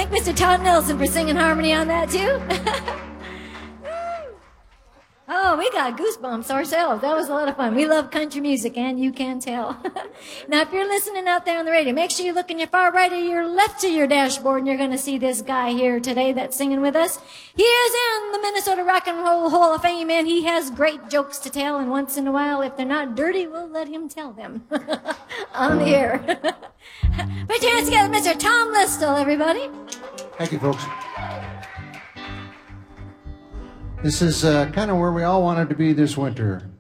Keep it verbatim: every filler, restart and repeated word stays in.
thank Mister Todd Nelson for singing harmony on that, too. Oh, we got goosebumps ourselves. That was a lot of fun. We love country music, and you can tell. Now, if you're listening out there on the radio, make sure you look in your far right or your left to your dashboard, and you're going to see this guy here today that's singing with us. He is in the Minnesota Rock and Roll Hall of Fame, and he has great jokes to tell, and once in a while, if they're not dirty, we'll let him tell them on the air. Put your hands together, Mister Tom Listel, everybody. Thank you, folks. This is uh, kind of where we all wanted to be this winter.